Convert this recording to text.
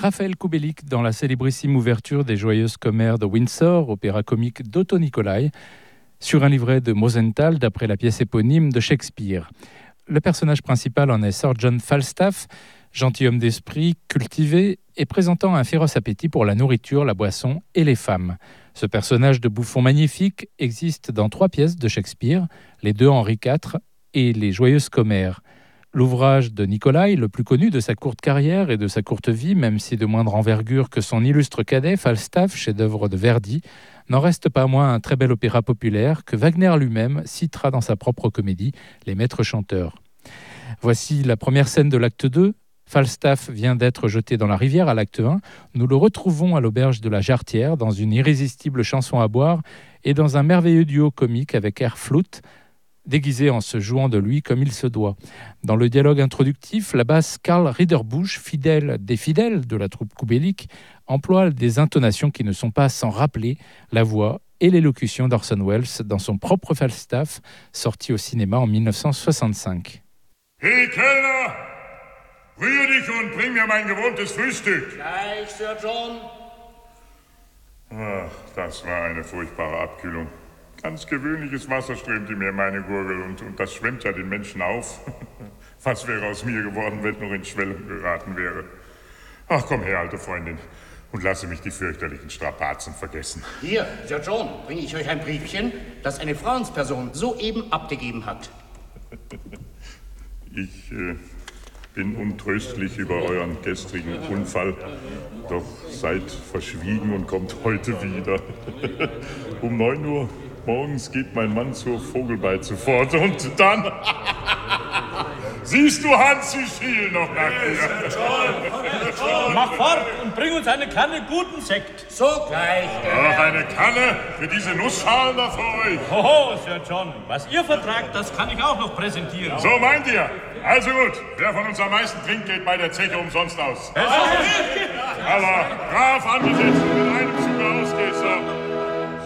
Raphaël Kubelik dans la célébrissime ouverture des Joyeuses Commères de Windsor, opéra comique d'Otto Nicolai, sur un livret de Mosenthal d'après la pièce éponyme de Shakespeare. Le personnage principal en est Sir John Falstaff, gentilhomme d'esprit, cultivé et présentant un féroce appétit pour la nourriture, la boisson et les femmes. Ce personnage de bouffon magnifique existe dans 3 pièces de Shakespeare, les 2 Henri IV et les Joyeuses Commères. L'ouvrage de Nicolai, le plus connu de sa courte carrière et de sa courte vie, même si de moindre envergure que son illustre cadet, Falstaff, chef-d'œuvre de Verdi, n'en reste pas moins un très bel opéra populaire que Wagner lui-même citera dans sa propre comédie, Les Maîtres Chanteurs. Voici la première scène de l'acte 2. Falstaff vient d'être jeté dans la rivière à l'acte 1. Nous le retrouvons à l'auberge de la Jarretière dans une irrésistible chanson à boire et dans un merveilleux duo comique avec air flûte, déguisé en se jouant de lui comme il se doit. Dans le dialogue introductif, la basse Karl Ridderbusch, fidèle des fidèles de la troupe Kubelik, emploie des intonations qui ne sont pas sans rappeler la voix et l'élocution d'Orson Welles dans son propre Falstaff, sorti au cinéma en 1965. Hey Kellner, rühr dich und bring mir mein gewohntes Frühstück. Gleich, Sir John. Ach, das war eine furchtbare Abkühlung. Ganz gewöhnliches Wasser strömte mir in meine Gurgel und das schwemmt ja den Menschen auf. Was wäre aus mir geworden, wenn ich noch in Schwellung geraten wäre? Ach, komm her, alte Freundin, und lasse mich die fürchterlichen Strapazen vergessen. Hier, Sir John, bringe ich euch ein Briefchen, das eine Frauensperson soeben abgegeben hat. Ich bin untröstlich über euren gestrigen Unfall, doch seid verschwiegen und kommt heute wieder. Um 9 Uhr morgens geht mein Mann zur Vogelbeize fort und dann... Siehst du, Hans, ich schiel noch nach dir. Mach fort und bring uns eine Kanne guten Sekt. Sogleich. Ach, eine Kanne für diese Nussschalen da für euch. Hoho, Sir John, was ihr vertragt, das kann ich auch noch präsentieren. So meint ihr? Also gut, wer von uns am meisten trinkt, geht bei der Zeche umsonst aus. Aber brav angesetzt und mit einem Zug ausgeht, so.